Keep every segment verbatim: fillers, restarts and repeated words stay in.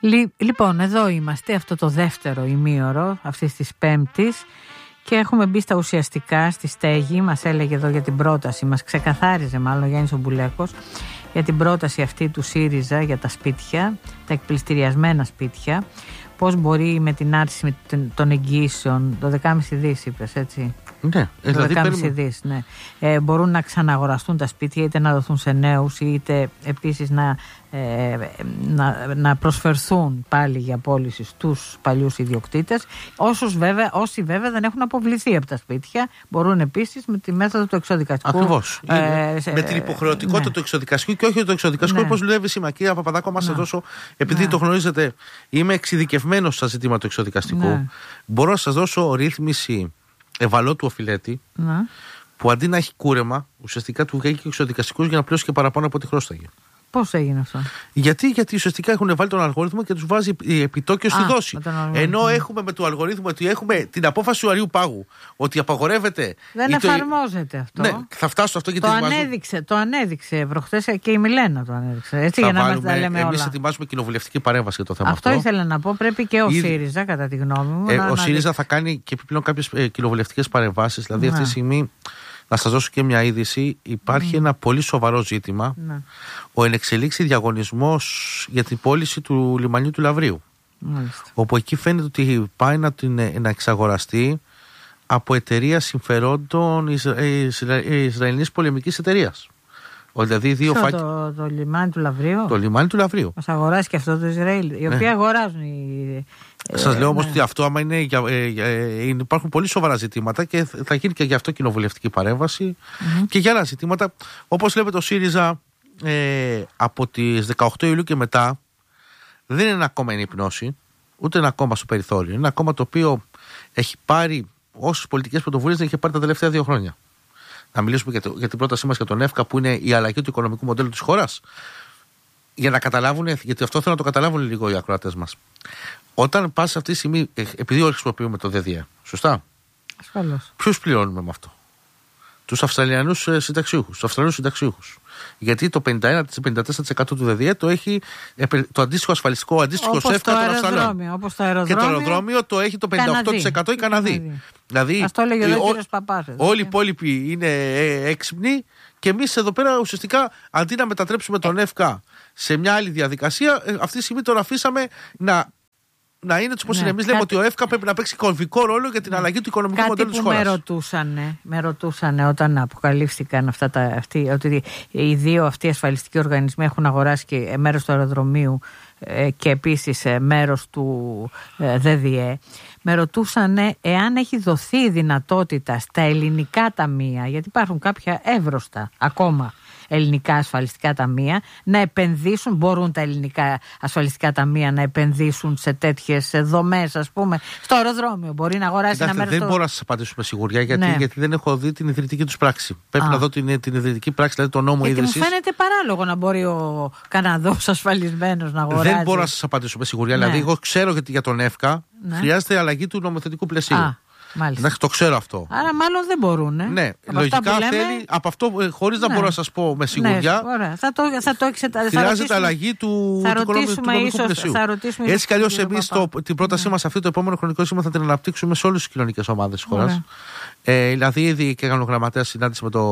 Λοιπόν, εδώ είμαστε, αυτό το δεύτερο ημίωρο αυτής της Πέμπτης και έχουμε μπει στα ουσιαστικά, στη στέγη. Μας έλεγε εδώ για την πρόταση, μας ξεκαθάριζε μάλλον ο Γιάννης ο Μπουλέκος για την πρόταση αυτή του ΣΥΡΙΖΑ για τα σπίτια, τα εκπληστηριασμένα σπίτια. Πώς μπορεί με την άρση των εγγύσεων, το δεκάμισι δις είπες, έτσι. Ναι, δηλαδή δεκάμισι δις, ναι. Ε, μπορούν να ξαναγοραστούν τα σπίτια, είτε να δοθούν σε νέους, είτε επίσης να, ε, να, να προσφερθούν πάλι για πώληση στους παλιούς ιδιοκτήτες. Όσους βέβαια, όσοι βέβαια δεν έχουν αποβληθεί από τα σπίτια, μπορούν επίσης με τη μέθοδο του εξοδικαστικού. Ακριβώς. Ε, σε, με την υποχρεωτικότητα, ναι, του εξοδικαστικού και όχι το εξοδικαστικό, ναι, όπως δουλεύει σήμερα. Κύριε Παπαδάκο, μας θα δώσω, επειδή, ναι, το γνωρίζετε, είμαι εξειδικευμένος στα ζητήματα του εξοδικαστικού. Ναι. Μπορώ να σας δώσω ρύθμιση ευαλώτου οφειλέτη, να, που αντί να έχει κούρεμα, ουσιαστικά του βγαίνει και εξοδικαστικός για να πληρώσει και παραπάνω από ό,τι χρώσταγε. Πώς έγινε αυτό? Γιατί, γιατί ουσιαστικά έχουν βάλει τον αλγόριθμο και τους βάζει επιτόκιο στη δόση. Ενώ έχουμε με το αλγόριθμο ότι έχουμε την απόφαση του Αριού Πάγου ότι απαγορεύεται. Δεν εφαρμόζεται το... αυτό. Ναι, θα φτάσω σε αυτό γιατί. Το ανέδειξε, το ανέδειξε προχθές και η Μιλένα το ανέδειξε. Έτσι, θα για να βάλουμε, μας τα λέμε όλα. Εμείς ετοιμάζουμε κοινοβουλευτική παρέμβαση για το θέμα αυτό. Αυτό ήθελα να πω. Πρέπει και ο Ήδη... ΣΥΡΙΖΑ, κατά τη γνώμη μου. Ε, να, ο να ΣΥΡΙΖΑ δει... θα κάνει και επιπλέον κάποιες ε, κοινοβουλευτικές παρεμβάσεις. Δηλαδή, αυτή τη στιγμή. Να σας δώσω και μια είδηση. Υπάρχει mm. ένα πολύ σοβαρό ζήτημα. Mm. Ο ενεξελίξει διαγωνισμός για την πώληση του λιμανιού του Λαυρίου. Mm. Όπου εκεί φαίνεται ότι πάει να, την, να εξαγοραστεί από εταιρεία συμφερόντων Ισρα... Ισρα... Ισραηλινής πολεμικής εταιρείας. Δηλαδή δύο φάκ... το, το λιμάνι του Λαυρίου. Το λιμάνι του Λαυρίου. Μας αγοράσει και αυτό το Ισραήλ. Οι οποίοι, ναι, αγοράζουν. Οι... Σας λέω όμως, ναι, ότι αυτό άμα είναι, για, ε, ε, υπάρχουν πολύ σοβαρά ζητήματα και θα γίνει και γι' αυτό κοινοβουλευτική παρέμβαση mm-hmm. και για άλλα ζητήματα. Όπως βλέπετε, το ΣΥΡΙΖΑ ε, από τις δεκαοκτώ Ιουλίου και μετά δεν είναι ακόμα εν πνώση, ούτε είναι ακόμα στο περιθώριο. Είναι ένα κόμμα το οποίο έχει πάρει όσες πολιτικές πρωτοβουλίες δεν είχε πάρει τα τελευταία δύο χρόνια. Να μιλήσουμε για, το, για την πρότασή μας για τον ΕΦΚΑ, που είναι η αλλαγή του οικονομικού μοντέλου της χώρας. Για να καταλάβουν, γιατί αυτό θέλω να το καταλάβουν λίγο οι ακροατές μας. Όταν πας αυτή τη στιγμή, επειδή όλοι χρησιμοποιούμε το ΔΔΕ, σωστά. Ασφαλώς. Ποιους πληρώνουμε με αυτό? Τους Αυστραλιανούς συνταξιούχους, τους Αυστραλιανούς συνταξιούχους. Γιατί το πενήντα ένα με πενήντα τέσσερα τοις εκατό του ΔΔΕ το έχει το αντίστοιχο ασφαλιστικό, αντίστοιχο ΣΕΦΚΑ των Αυστραλιών. Όπως το αεροδρόμιο. Και το αεροδρόμιο το έχει το πενήντα οκτώ τοις εκατό οι Καναδοί. Δηλαδή, ας το έλεγε εδώ ο κύριος Παπάς. Όλοι οι υπόλοιποι είναι έξυπνοι και εμείς εδώ πέρα ουσιαστικά αντί να μετατρέψουμε τον ΕΦΚΑ σε μια άλλη διαδικασία, αυτή τη στιγμή τον αφήσαμε να. Να είναι όπως είναι. Εμείς λέμε ότι ο ΕΦΚΑ πρέπει να παίξει κομβικό ρόλο για την αλλαγή του οικονομικού κάτι μοντέλου της χώρας. Με ρωτούσανε, με ρωτούσανε όταν αποκαλύφθηκαν αυτά τα, αυτοί, ότι οι δύο αυτοί ασφαλιστικοί οργανισμοί έχουν αγοράσει και μέρος του αεροδρομίου και επίσης μέρος του ΔΔΕ. Με ρωτούσανε εάν έχει δοθεί η δυνατότητα στα ελληνικά ταμεία, γιατί υπάρχουν κάποια εύρωστα ακόμα ελληνικά ασφαλιστικά ταμεία, να επενδύσουν, μπορούν τα ελληνικά ασφαλιστικά ταμεία να επενδύσουν σε τέτοιες δομές, ας πούμε, στο αεροδρόμιο. Μπορεί να αγοράσει. Κοιτάξτε, ένα μέρος. Δεν το... μπορώ να σας απαντήσω με σιγουριά, γιατί, ναι. γιατί δεν έχω δει την ιδρυτική τους πράξη. Πρέπει Α. να δω την, την ιδρυτική πράξη, δηλαδή το νόμο ίδρυσης. Μου φαίνεται παράλογο να μπορεί ο Καναδός ασφαλισμένος να αγοράσει. Δεν μπορώ να σας απαντήσω με σιγουριά. Ναι. Δηλαδή, εγώ ξέρω γιατί για τον ΕΦΚΑ ναι. χρειάζεται αλλαγή του νομοθετικού πλαισίου. Α. Εντάξει, το ξέρω αυτό. Άρα μάλλον δεν μπορούν. Ε? Ναι, από λογικά θέλει λέμε... από αυτό, χωρίς ναι. να μπορώ να σας πω με σιγουριά. Ναι, ωραία. Θα το, θα το εξετάσουμε. Χρειάζεται αλλαγή του οικονομικού πλαισίου. Έτσι κι αλλιώς εμείς την πρότασή ναι. μας αυτή το επόμενο χρονικό σήμα θα την αναπτύξουμε σε όλες τις κοινωνικές ομάδες της χώρας. Ε, δηλαδή, ήδη και έκανα γραμματέα συνάντηση με, το,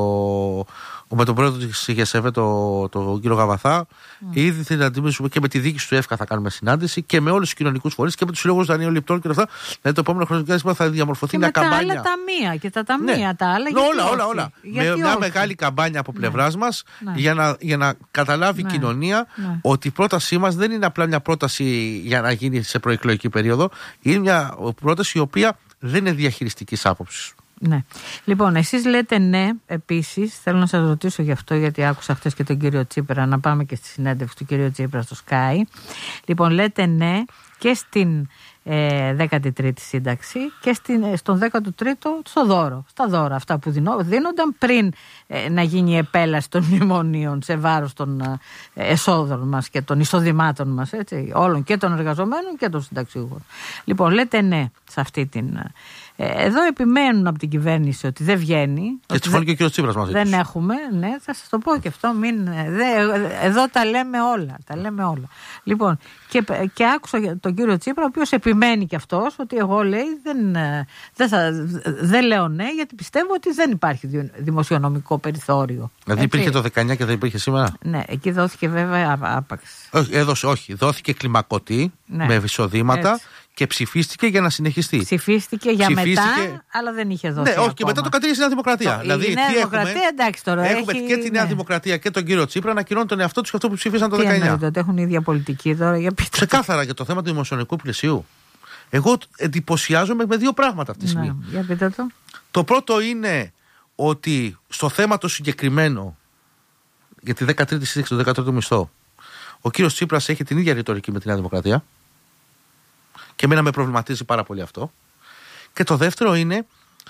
με τον πρόεδρο της ΓΕΣΕΒΕ, τον το κύριο Γαβαθά. Mm. Ήδη θα αντιμετωπίσουμε και με τη διοίκηση του ΕΦΚΑ θα κάνουμε συνάντηση και με όλους τους κοινωνικούς φορείς και με τους συλλόγους δανείων λιπτών και αυτά. Δηλαδή, το επόμενο χρονικό σήμα θα διαμορφωθεί μια καμπάνια. Και με τα άλλα ταμεία και τα ταμεία ναι. τα άλλα. Ναι, όλα, όλα, όλα. Με όχι. μια μεγάλη καμπάνια από πλευράς ναι. μας ναι. για, να, για να καταλάβει ναι. η κοινωνία ναι. ότι η πρότασή μας δεν είναι απλά μια πρόταση για να γίνει σε προεκλογική περίοδο. Είναι μια πρόταση η οποία δεν είναι διαχειριστικής άποψης. Ναι. Λοιπόν, εσείς λέτε ναι, επίσης, θέλω να σας ρωτήσω γι' αυτό, γιατί άκουσα χθες και τον κύριο Τσίπρα, να πάμε και στη συνέντευξη του κύριου Τσίπρα στο Sky. Λοιπόν, λέτε ναι και στην ε, δέκατη τρίτη σύνταξη και στην, στον δέκατο τρίτο στο δώρο. Στα δώρα αυτά που δίνω, δίνονταν πριν ε, να γίνει η επέλαση των μνημονίων σε βάρος των ε, εσόδων μας και των εισοδημάτων μας, έτσι, όλων και των εργαζομένων και των συνταξιούχων. Λοιπόν, λέτε ναι σε αυτή την... Ε, εδώ επιμένουν από την κυβέρνηση ότι δεν βγαίνει. Έτσι συμφωνεί και ο κ. Τσίπρας μαζί Δεν τους. έχουμε, ναι, θα σας το πω και αυτό. Μην, δε, εδώ τα λέμε όλα. Τα λέμε όλα. Λοιπόν, και, και άκουσα τον κύριο Τσίπρα, ο οποίος επιμένει και αυτός ότι εγώ, λέει, δεν, δεν, θα, δεν λέω ναι, γιατί πιστεύω ότι δεν υπάρχει δημοσιονομικό περιθώριο. Δηλαδή υπήρχε το δεκαεννιά και δεν υπήρχε σήμερα. Ναι, εκεί δόθηκε βέβαια άπαξ. Όχι, έδωσε, όχι. Δόθηκε κλιμακωτή, ναι, με εισοδήματα. Έτσι. Και ψηφίστηκε για να συνεχιστεί. Ψηφίστηκε για ψηφίστηκε... μετά, αλλά δεν είχε δώσει. Ναι, όχι, ακόμα. Και μετά το κατήγησε η Νέα Δημοκρατία. Το, δηλαδή, η Νέα τι Δημοκρατία, έχουμε, εντάξει τώρα. Έχουμε έχει... και τη Νέα ναι. Δημοκρατία και τον κύριο Τσίπρα να κυρώνουν τον εαυτό του και αυτό που ψήφισαν το τι δεκαεννιά. Εννοείται, ότι έχουν ίδια πολιτική τώρα. Για πείτε. Ξεκάθαρα για το θέμα του δημοσιονομικού πλαισίου. Εγώ εντυπωσιάζομαι με δύο πράγματα αυτή τη στιγμή. Ναι, για πείτε το. Το πρώτο είναι ότι στο θέμα το συγκεκριμένο για τη δέκατη τρίτη σύνταξη, το δέκατο μισθό, ο κύριος Τσίπρας έχει την ίδια ρητορική με τη Νέα Δημοκρατία. Και εμένα με προβληματίζει πάρα πολύ αυτό. Και το δεύτερο είναι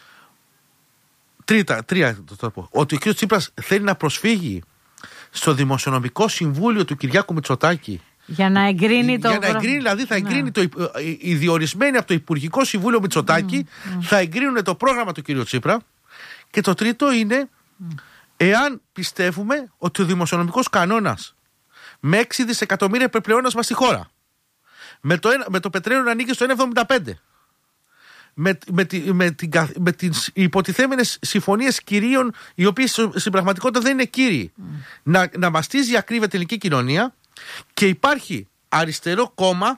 τρίτα, τρία, το, το, το, ότι ο κ. Τσίπρας θέλει να προσφύγει στο Δημοσιονομικό Συμβούλιο του Κυριάκου Μητσοτάκη για να εγκρίνει το... Για να εγκρίνει, δηλαδή θα εγκρίνει ναι. το, οι διορισμένοι από το Υπουργικό Συμβούλιο Μητσοτάκη mm, mm. θα εγκρίνουν το πρόγραμμα του κ. Τσίπρα. Και το τρίτο είναι mm. εάν πιστεύουμε ότι ο δημοσιονομικός κανόνας με έξι δισεκατομμύρια πλεόνασμα στη χώρα, Με το, με το πετρέλαιο να ανήκει στο ένα κόμμα εβδομήντα πέντε. Με, με, τη, με, την, με τις υποτιθέμενες συμφωνίες κυρίων, οι οποίες στην πραγματικότητα δεν είναι κύριοι, mm. να, να μαστίζει ακρίβεια την ελληνική κοινωνία και υπάρχει αριστερό κόμμα,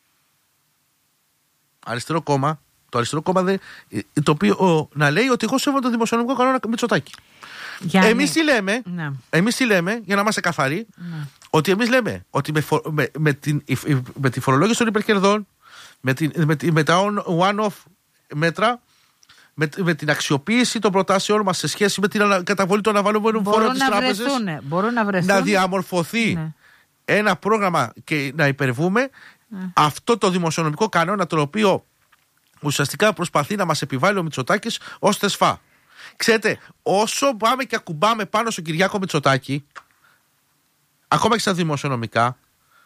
αριστερό κόμμα, το αριστερό κόμμα δεν, το οποίο ο, να λέει ότι εγώ σέβομαι το δημοσιονομικό κανόνα Μητσοτάκη. Εμείς τι λέμε, ναι. εμείς τι λέμε, για να είμαστε καθαροί, ναι. ότι εμείς λέμε ότι με, φο, με, με, την, με τη φορολόγηση των υπερκερδών, με, την, με, με τα one-off μέτρα, με, με την αξιοποίηση των προτάσεων μας σε σχέση με την ανα, καταβολή των αναβαλλόμενων φόρων της τράπεζας, να, να διαμορφωθεί ναι. ένα πρόγραμμα και να υπερβούμε ναι. αυτό το δημοσιονομικό κανόνα, το οποίο ουσιαστικά προσπαθεί να μας επιβάλλει ο Μητσοτάκης ως θεσφά. Ξέρετε, όσο πάμε και ακουμπάμε πάνω στον Κυριάκο Μητσοτάκη, ακόμα και στα δημοσιονομικά,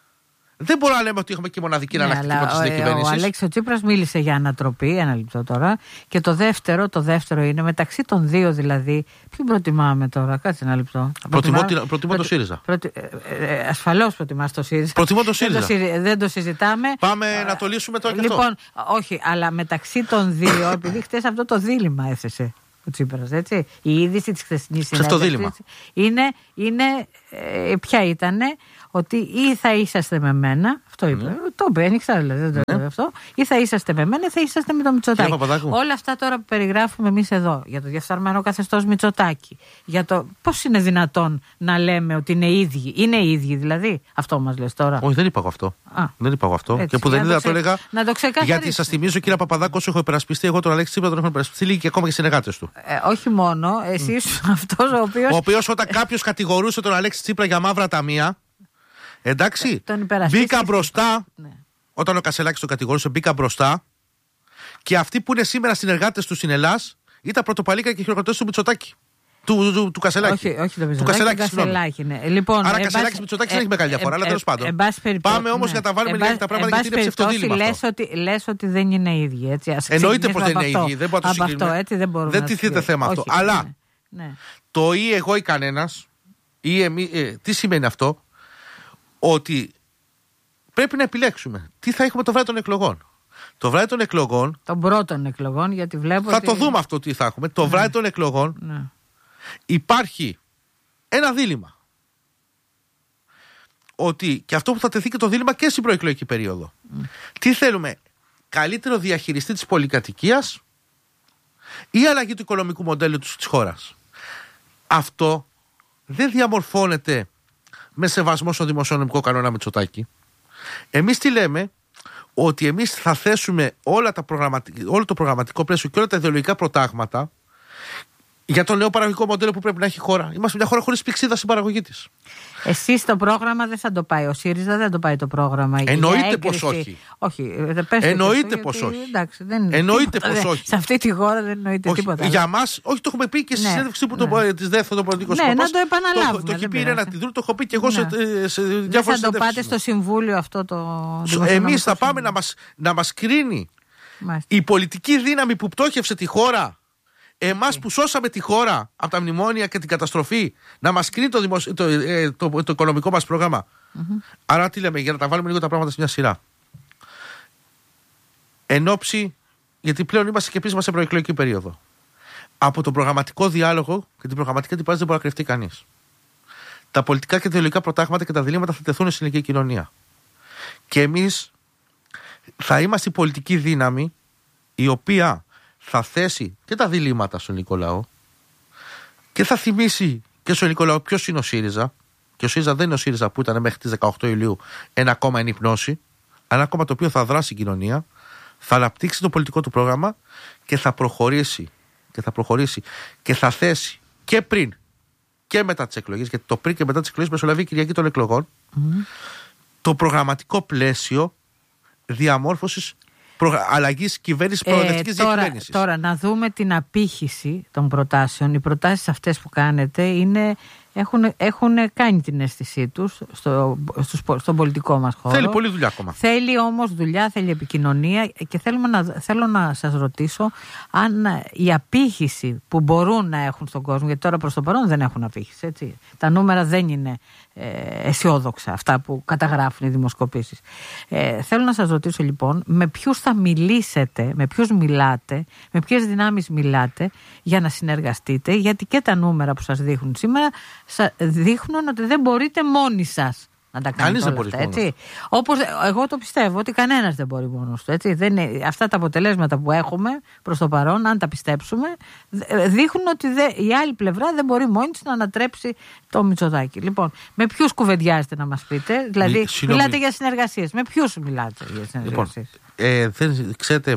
δεν μπορούμε να λέμε ότι έχουμε και μοναδική ναι, ανακτική της διακυβέρνησης. Ο Αλέξης Τσίπρας μίλησε για ανατροπή, ένα λεπτό τώρα. Και το δεύτερο, το δεύτερο είναι μεταξύ των δύο δηλαδή. Ποιον προτιμάμε τώρα, κάτσε ένα λεπτό. Προτιμώ, προτιμώ, προτιμώ το ΣΥΡΙΖΑ. Προτι, ε, ε, ασφαλώς προτιμάς το ΣΥΡΙΖΑ. Προτιμώ το ΣΥΡΙΖΑ. Δεν το, δεν το συζητάμε. Πάμε ε, να το λύσουμε τώρα και λοιπόν, αυτό. Όχι, αλλά μεταξύ των δύο, επειδή χτες αυτό το δίλημμα έθεσε ο Τσίπρας, έτσι. Η είδηση της χθεσινής συνέντευξης είναι, είναι ε, ποια ήτανε, ότι ή θα είσαστε με μένα, αυτό είπε, mm. το είπε, ένιξα, δηλαδή, δεν το είπε mm. αυτό, ή θα είσαστε με μένα ή θα είσαστε με το Μητσοτάκη. Όλα αυτά τώρα που περιγράφουμε εμείς εδώ, για το διεφθαρμένο καθεστώς Μητσοτάκη, για το πώς είναι δυνατόν να λέμε ότι είναι ίδιοι, είναι οι ίδιοι δηλαδή, αυτό μας λες τώρα. Όχι, δεν είπα αυτό. Α. Δεν είπα αυτό. Έτσι, και που δεν είδα το, ξε... το έλεγα. Να το γιατί σας θυμίζω, κύριε Παπαδάκο, όσο έχω υπερασπιστεί, εγώ τον Αλέξη Τσίπρα τον έχω υπερασπιστεί και ακόμα και συνεργάτες του. Ε, όχι μόνο, εσύ ήσουν mm. αυτός ο οποίος. Ο οποίος όταν κάποιος κατηγορούσε τον Αλέξη Τσίπρα για μαύρα ταμεία. Εντάξει, μπήκα μπροστά, ναι. όταν ο Κασελάκης τον κατηγορούσε, μπήκα μπροστά και αυτοί που είναι σήμερα συνεργάτες του στην Ελλάς ήταν πρωτοπαλίκα και χειροκροτές του Μητσοτάκη. Του, του, του, του Κασελάκη. Όχι, όχι το Μητσοτάκη. Του Κασελάκη, ναι. Λοιπόν, άρα Κασελάκης Μητσοτάκης δεν έχει μεγάλη διαφορά, αλλά τέλος πάντων. Πάμε όμως για να τα βάλουμε λίγα τα πράγματα γιατί είναι ψευτοδήλημα. Λες ότι δεν είναι ίδιοι. Εννοείται πως δεν είναι ίδιοι. Δεν μπορούμε να το συγκρίνουμε. Δεν τίθεται θέμα αυτό. Αλλά το ή εγώ ή κανένας, τι σημαίνει αυτό? Ότι πρέπει να επιλέξουμε τι θα έχουμε το βράδυ των εκλογών. Το βράδυ των εκλογών. Των πρώτων εκλογών, γιατί βλέπω. Θα ότι... το δούμε αυτό τι θα έχουμε. Το ναι. βράδυ των εκλογών ναι. υπάρχει ένα δίλημμα. Ότι και αυτό που θα τεθεί και το δίλημμα και στην προεκλογική περίοδο. Mm. Τι θέλουμε, καλύτερο διαχειριστή της πολυκατοικίας ή αλλαγή του οικονομικού μοντέλου της χώρας. Αυτό δεν διαμορφώνεται με σεβασμό στο δημοσιονομικό κανόνα Μητσοτάκη. Εμείς τι λέμε? Ότι εμείς θα θέσουμε όλα τα προγραμματι... όλο το προγραμματικό πλαίσιο και όλα τα ιδεολογικά προτάγματα Για το νέο παραγωγικό μοντέλο που πρέπει να έχει η χώρα. Είμαστε μια χώρα χωρίς πηξίδα στην παραγωγή της. Εσείς το πρόγραμμα δεν θα το πάει. Ο ΣΥΡΙΖΑ δεν το πάει το πρόγραμμα. Εννοείται πως όχι. Όχι, πες εννοείται το, πως γιατί, όχι. Εντάξει, δεν εννοείται τίποτα, πως δεν, όχι. Σε αυτή τη χώρα δεν εννοείται όχι, τίποτα. Για μας, όχι, το έχουμε πει και στη ναι, συνέντευξη που ναι. της ΔΕΘ, το πολιτικό ναι, να το επαναλάβουμε. Το, το έχει πει η Ρένα Τιδρού, το έχω πει και εγώ ναι. σε, σε διάφορες συνέντευξεις. Δεν θα το πάτε στο Συμβούλιο αυτό το. Εμείς θα πάμε να μας, να μας κρίνει Μάλιστα. η πολιτική δύναμη που πτώχευσε τη χώρα. Εμάς που σώσαμε τη χώρα από τα μνημόνια και την καταστροφή, να μας κρίνει το, δημοσ... το, ε, το, το, το οικονομικό μας πρόγραμμα. Mm-hmm. Άρα τι λέμε, για να τα βάλουμε λίγο τα πράγματα σε μια σειρά. Εν όψη, γιατί πλέον είμαστε και επίσημα σε προεκλογική περίοδο. Από τον προγραμματικό διάλογο και την προγραμματική αντιπαράθεση δεν μπορεί να κρυφτεί κανείς. Τα πολιτικά και ιδεολογικά προτάγματα και τα διλήμματα θα τεθούν στην ελληνική κοινωνία. Και εμείς θα είμαστε η πολιτική δύναμη η οποία θα θέσει και τα διλήμματα στον ελληνικό λαό και θα θυμίσει και στον ελληνικό λαό ποιος είναι ο ΣΥΡΙΖΑ. Και ο ΣΥΡΙΖΑ δεν είναι ο ΣΥΡΙΖΑ που ήταν μέχρι τις δεκαοκτώ Ιουλίου ένα κόμμα εν υπνώση, ένα κόμμα το οποίο θα δράσει η κοινωνία, θα αναπτύξει το πολιτικό του πρόγραμμα και θα προχωρήσει και θα προχωρήσει και θα θέσει και πριν και μετά τις εκλογές, γιατί το πριν και μετά τις εκλογές μεσολαβεί η Κυριακή των εκλογών, mm-hmm. το προγραμματικό πλαίσιο διαμόρφωσης αλλαγής κυβέρνησης, προοδευτικής ε, τώρα, διακυβέρνησης. Τώρα να δούμε την απήχηση των προτάσεων. Οι προτάσεις αυτές που κάνετε είναι, έχουν, έχουν κάνει την αίσθησή τους στο, στο, στον πολιτικό μας χώρο. Θέλει πολλή δουλειά ακόμα. Θέλει όμως δουλειά, θέλει επικοινωνία και θέλουμε να, θέλω να σας ρωτήσω αν η απήχηση που μπορούν να έχουν στον κόσμο, γιατί τώρα προς το παρόν δεν έχουν απήχηση, έτσι. Τα νούμερα δεν είναι ε, αισιόδοξα αυτά που καταγράφουν οι δημοσκοπήσεις. Ε, θέλω να σας ρωτήσω λοιπόν, με ποιους θα μιλήσετε, με ποιους μιλάτε, με ποιες δυνάμεις μιλάτε για να συνεργαστείτε, γιατί και τα νούμερα που σας δείχνουν σήμερα δείχνουν ότι δεν μπορείτε μόνοι σας να τα κάνετε όλα αυτά, έτσι. Όπως εγώ το πιστεύω ότι κανένας δεν μπορεί μόνος του, έτσι. Δεν είναι, αυτά τα αποτελέσματα που έχουμε προς το παρόν, αν τα πιστέψουμε, δείχνουν ότι δε, η άλλη πλευρά δεν μπορεί μόνη της να ανατρέψει το Μητσοτάκη. Λοιπόν, με ποιους κουβεντιάζετε να μας πείτε, δηλαδή Συ, μιλάτε για συνεργασίες, με ποιους μιλάτε για συνεργασίες? Λοιπόν, ε, δεν, ξέρετε,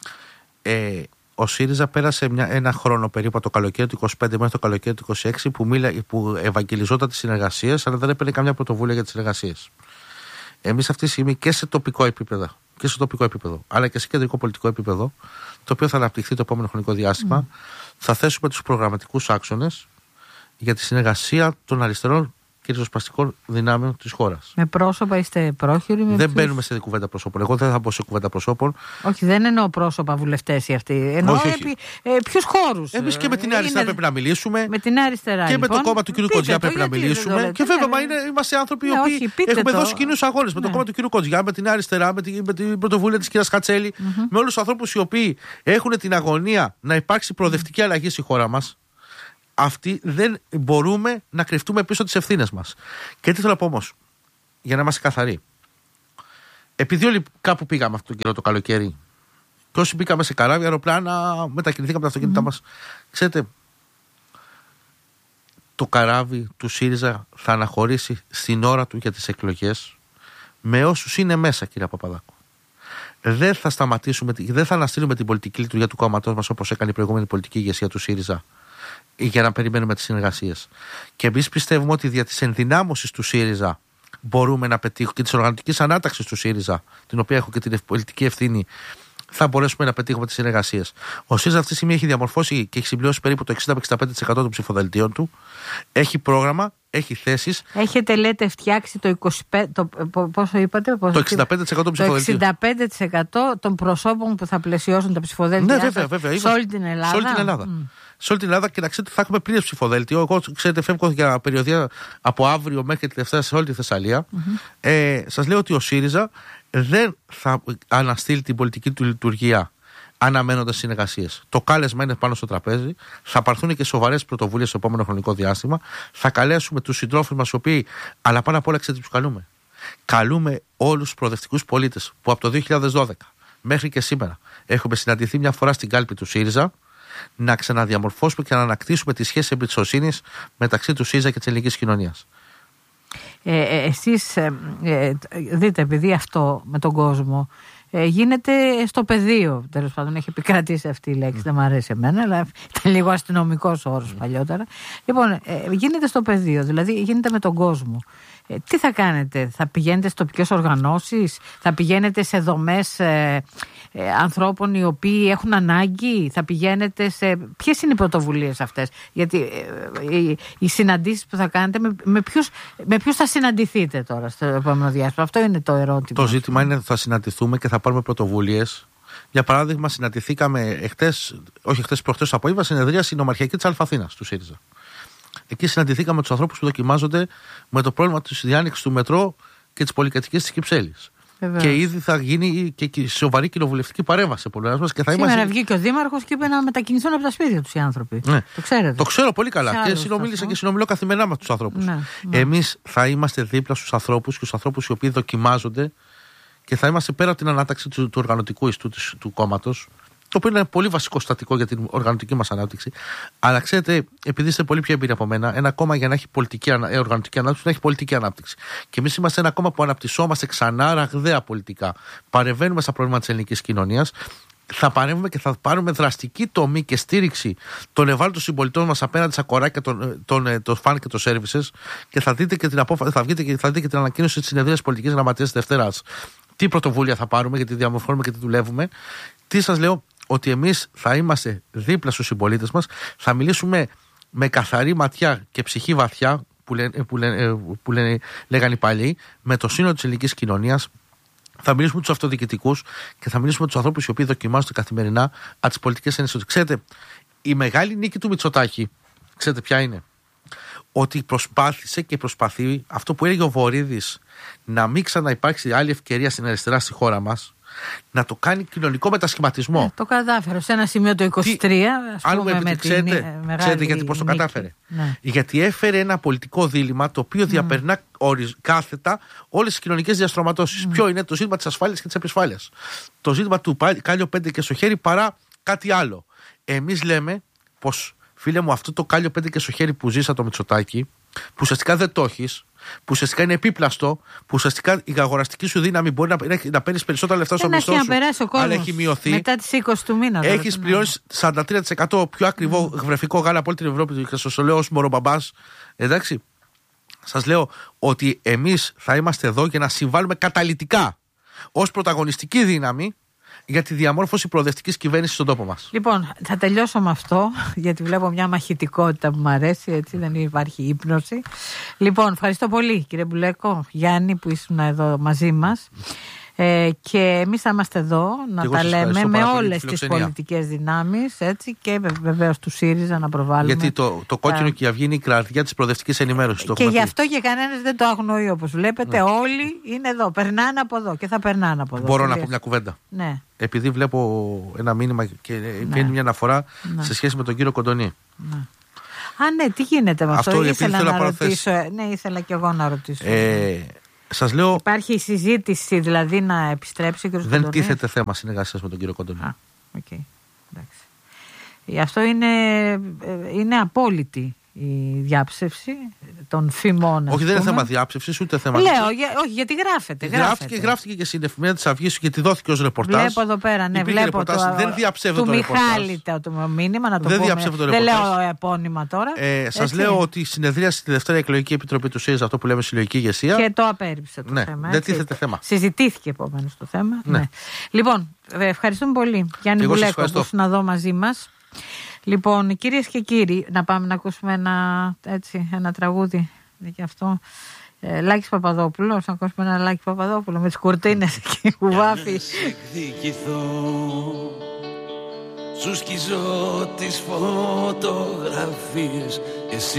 ε, ο ΣΥΡΙΖΑ πέρασε μια, ένα χρόνο περίπου από το καλοκαίρι του είκοσι πέντε μέχρι το καλοκαίρι του είκοσι έξι που, μίλα, που ευαγγελιζόταν τις συνεργασίες, αλλά δεν έπαιρνε καμιά πρωτοβουλία για τις συνεργασίες. Εμείς αυτή τη στιγμή και σε τοπικό επίπεδο, και σε τοπικό επίπεδο, αλλά και σε κεντρικό πολιτικό επίπεδο, το οποίο θα αναπτυχθεί το επόμενο χρονικό διάστημα, mm. θα θέσουμε τους προγραμματικούς άξονες για τη συνεργασία των αριστερών και ριζοσπαστικών δυνάμεων της χώρας. Με πρόσωπα είστε πρόχειροι? Με δεν ποιους? μπαίνουμε σε κουβέντα προσώπων. Εγώ δεν θα μπω σε κουβέντα προσώπων. Όχι, δεν εννοώ πρόσωπα βουλευτές ή αυτοί. Εννοώ όχι, όχι. Ε, ποιους χώρους. Εμείς και με την αριστερά είναι... πρέπει να μιλήσουμε. Με την αριστερά. Και λοιπόν. με το κόμμα του κ. Κοντζιά πρέπει να μιλήσουμε. Και βέβαια, μα είναι, είμαστε άνθρωποι οι οποίοι έχουμε δώσει κοινούς αγώνες. Με το κόμμα του κ. Κοντζιά, με την αριστερά, με την, με την πρωτοβουλία της κ. Χατσέλη, mm-hmm. με όλους τους ανθρώπους οι οποίοι έχουν την αγωνία να υπάρξει προοδευτική αλλαγή στη χώρα μας. Αυτοί δεν μπορούμε να κρυφτούμε πίσω τις ευθύνες μας. Και τι θέλω να πω όμως, για να είμαστε καθαροί. Επειδή όλοι κάπου πήγαμε αυτόν τον καιρό το καλοκαίρι, και όσοι πήγαμε σε καράβια, αεροπλάνα, μετακινηθήκαμε τα αυτοκίνητά mm. μας, ξέρετε, το καράβι του ΣΥΡΙΖΑ θα αναχωρήσει στην ώρα του για τις εκλογές με όσους είναι μέσα, κύριε Παπαδάκου. Δεν θα σταματήσουμε, δεν θα αναστείλουμε την πολιτική λειτουργία του κόμματός μας όπως έκανε η προηγούμενη πολιτική ηγεσία του ΣΥΡΙΖΑ, για να περιμένουμε τις συνεργασίες. Και εμείς πιστεύουμε ότι δια της ενδυνάμωσης του ΣΥΡΙΖΑ μπορούμε να πετύχουμε, και της οργανωτικής ανάταξης του ΣΥΡΙΖΑ, την οποία έχω και την πολιτική ευθύνη, θα μπορέσουμε να πετύχουμε τις συνεργασίες. Ο ΣΥΡΙΖΑ αυτή τη στιγμή έχει διαμορφώσει και έχει συμπληρώσει περίπου το εξήντα με εξήντα πέντε τοις εκατό των ψηφοδελτίων του. Έχει πρόγραμμα, έχει θέσεις. Έχετε, λέτε, φτιάξει το είκοσι πέντε τοις εκατό. Το, πόσο είπατε, πόσο, το εξήντα πέντε τοις εκατό των ψηφοδελτίων. Το εξήντα πέντε τοις εκατό των προσώπων που θα πλαισιώσουν τα ψηφοδέλτια. Ναι, βέβαια, βέβαια. Σε όλη την Ελλάδα. Σε όλη την Ελλάδα. Mm. Σε όλη την Ελλάδα, και να ξέρετε, θα έχουμε πλήρες ψηφοδέλτιο. Εγώ, ξέρετε, φεύγω για περιοδία από αύριο μέχρι τη Δευτέρα σε όλη τη Θεσσαλία. Mm-hmm. Ε, σας λέω ότι ο ΣΥΡΙΖΑ δεν θα αναστείλει την πολιτική του λειτουργία αναμένοντας συνεργασίες. Το κάλεσμα είναι πάνω στο τραπέζι. Θα πάρθουν και σοβαρές πρωτοβουλίες στο επόμενο χρονικό διάστημα. Θα καλέσουμε τους συντρόφους μας, οι οποίοι, αλλά πάνω απ' όλα, ξέρετε, τους καλούμε. Καλούμε όλους τους προοδευτικούς πολίτες που από το δύο χιλιάδες δώδεκα μέχρι και σήμερα έχουμε συναντηθεί μια φορά στην κάλπη του ΣΥΡΙΖΑ, να ξαναδιαμορφώσουμε και να ανακτήσουμε τη σχέση εμπιστοσύνης μεταξύ του ΣΥΡΙΖΑ και της ελληνικής κοινωνίας. Ε, ε, εσείς ε, ε, δείτε, επειδή αυτό με τον κόσμο ε, γίνεται στο πεδίο. Τέλος πάντων, έχει επικρατήσει αυτή η λέξη, δεν μου αρέσει εμένα, αλλά ήταν λίγο αστυνομικός όρος παλιότερα. Λοιπόν, ε, γίνεται στο πεδίο, δηλαδή γίνεται με τον κόσμο. Ε, τι θα κάνετε, θα πηγαίνετε στις τοπικές οργανώσεις, θα πηγαίνετε σε δομές ε, ε, ανθρώπων οι οποίοι έχουν ανάγκη, θα πηγαίνετε σε... Ποιες είναι οι πρωτοβουλίες αυτές? Γιατί ε, οι, οι συναντήσεις που θα κάνετε, με, με, ποιους, με ποιους θα συναντηθείτε τώρα στο επόμενο διάστημα? Αυτό είναι το ερώτημα. Το ζήτημα είναι ότι θα συναντηθούμε και θα πάρουμε πρωτοβουλίες. Για παράδειγμα, συναντηθήκαμε εχθές, όχι εχθές, προχτές απόγευμα, συνεδρία συνομαρχιακή της Αλφαθήνας του ΣΥΡΙΖΑ. Εκεί συναντηθήκαμε με τους ανθρώπους που δοκιμάζονται με το πρόβλημα της διάνοιξης του μετρό και της πολυκατοικίας της Κυψέλης. Βεβαίως. Και ήδη θα γίνει και σοβαρή κοινοβουλευτική παρέμβαση σε πολλές μας. Και θα Σήμερα είμαστε... βγήκε ο Δήμαρχος και είπε να μετακινηθούν από τα σπίτια τους οι άνθρωποι. Ναι. Το ξέρετε. Το ξέρω πολύ καλά. Και συνομίλησα και συνομιλώ καθημερινά με τους ανθρώπους. Ναι, ναι. Εμείς θα είμαστε δίπλα στους ανθρώπους και στους ανθρώπους οι οποίοι δοκιμάζονται και θα είμαστε πέρα από την ανάταξη του, του οργανωτικού ιστού του, του κόμματος. Το οποίο είναι πολύ βασικό στατικό για την οργανωτική μας ανάπτυξη. Αλλά ξέρετε, επειδή είστε πολύ πιο εμπειροί από μένα, ένα κόμμα για να έχει πολιτική, οργανωτική ανάπτυξη, να έχει πολιτική ανάπτυξη. Και εμείς είμαστε ένα κόμμα που αναπτυσσόμαστε ξανά ραγδαία πολιτικά. Παρεμβαίνουμε στα προβλήματα της ελληνικής κοινωνίας. Θα παρέμβουμε και θα πάρουμε δραστική τομή και στήριξη των ευάλωτων συμπολιτών μας απέναντι στα κοράκια των, των, των φαν και των services. Και θα δείτε και την, απόφα... θα βγείτε και, θα δείτε και την ανακοίνωση της συνεδρίας πολιτικής γραμματείας της Δευτέρας. Τι πρωτοβουλία θα πάρουμε, γιατί διαμορφώνουμε και τι δουλεύουμε. Τι σας λέω? Ότι εμείς θα είμαστε δίπλα στους συμπολίτες μας, θα μιλήσουμε με καθαρή ματιά και ψυχή βαθιά, που, λέ, που, λέ, που λέ, λέγανε οι παλιοί, με το σύνολο της ελληνικής κοινωνίας. Θα μιλήσουμε με τους αυτοδιοικητικούς και θα μιλήσουμε με τους ανθρώπους οι οποίοι δοκιμάζονται καθημερινά από τις πολιτικές ενισότητες. Ξέρετε, η μεγάλη νίκη του Μητσοτάκη, ξέρετε ποια είναι? Ότι προσπάθησε και προσπαθεί αυτό που έλεγε ο Βορίδης, να μην ξαναυπάρξει άλλη ευκαιρία στην αριστερά στη χώρα μας, να το κάνει κοινωνικό μετασχηματισμό. Ε, το κατάφερε σε ένα σημείο το είκοσι τρία. Τι, ας πούμε, με ξέρετε, την μεγάλη ξέρετε γιατί πώς το νίκη. κατάφερε? Ναι. Γιατί έφερε ένα πολιτικό δίλημμα το οποίο mm. διαπερνά οριζ, κάθετα όλες τις κοινωνικές διαστρωματώσεις. Mm. Ποιο είναι? Το ζήτημα της ασφάλειας και της επισφάλειας. Το ζήτημα του Κάλιο πέντε και στο χέρι παρά κάτι άλλο. Εμείς λέμε πως, φίλε μου, αυτό το Κάλιο πέντε και στο χέρι που ζήσα το Μητσοτάκη, που ουσιαστικά δεν το έχεις, που ουσιαστικά είναι επίπλαστο, που ουσιαστικά η αγοραστική σου δύναμη μπορεί να, να παίρνει περισσότερα λεφτά στο μισθό σου, αλλά έχει μειωθεί. Μετά τις είκοσι του μήνα. Έχεις πληρώσει σαράντα τρία τοις εκατό πιο ακριβό mm. βρεφικό γάλα από όλη την Ευρώπη. Και σας το λέω ως μωρομπαμπάς. Εντάξει. Σας λέω ότι εμείς θα είμαστε εδώ για να συμβάλλουμε καταλυτικά ως πρωταγωνιστική δύναμη για τη διαμόρφωση προοδευτικής κυβέρνησης στον τόπο μας. Λοιπόν, θα τελειώσω με αυτό, γιατί βλέπω μια μαχητικότητα που μου αρέσει, έτσι δεν υπάρχει ύπνωση. Λοιπόν, ευχαριστώ πολύ κύριε Μπουλέκο, Γιάννη, που ήσουν εδώ μαζί μας. Ε, και εμείς θα είμαστε εδώ να τα λέμε με όλες τις πολιτικές δυνάμεις, έτσι, και βεβαίως του ΣΥΡΙΖΑ να προβάλλουμε. Γιατί το, το κόκκινο τα... και η αυγή είναι η καρδιά της προοδευτικής ενημέρωσης. Και γι' αυτό και κανένας δεν το αγνοεί, όπως βλέπετε. Ναι. Όλοι είναι εδώ, περνάνε από εδώ και θα περνάνε από εδώ. Μπορώ να πω μια κουβέντα? Ναι. Επειδή βλέπω ένα μήνυμα και ναι. μια αναφορά ναι. σε σχέση με τον κύριο Κοντονή. Ναι. Α, ναι, τι γίνεται με αυτό? αυτό ήθελα να, να ρωτήσω. Ναι, ήθελα και εγώ να ρωτήσω. Ε, Σας λέω, υπάρχει συζήτηση δηλαδή να επιστρέψει ο κ. Κοντονή? Δεν τίθεται θέμα συνεργασίας με τον κύριο Κοντονή. Α, okay. Εντάξει. Αυτό είναι, είναι απόλυτη η διάψευση των φημών. Όχι, δεν είναι θέμα διάψευσης, ούτε θέμα. Λέω, για, όχι, γιατί γράφεται. Γράφτηκε, γράφτηκε και στην εφημερίδα της Αυγής, γιατί δόθηκε ως ρεπορτάζ. Βλέπω εδώ πέρα, ναι, βλέπω ρεπορτάζ, το, δεν διαψεύδω το ρεπορτάζ. Του Μιχάλη το μήνυμα, να το δεν πούμε. Το δεν λέω επώνυμα τώρα. Ε, σας λέω ότι συνεδρίασε τη Δευτέρα Εκλογική Επιτροπή του ΣΥΡΙΖΑ, αυτό που λέμε συλλογική ηγεσία. Και το απέρριψε το ναι, θέμα. Δεν τίθεται θέμα. Συζητήθηκε επομένως το θέμα. Ναι. Ναι. Λοιπόν, ευχαριστούμε πολύ. Γιάννη Μπουλέκο, που ήσουν εδώ μαζί μας. Λοιπόν, κυρίες και κύριοι, να πάμε να ακούσουμε ένα, έτσι, ένα τραγούδι γι' αυτό. Ε, Λάκης Παπαδόπουλος, να ακούσουμε ένα Λάκη Παπαδόπουλο με τις κουρτίνες εκεί που βάφει. Εκδικηθώ, σου σκίζω τις φωτογραφίες.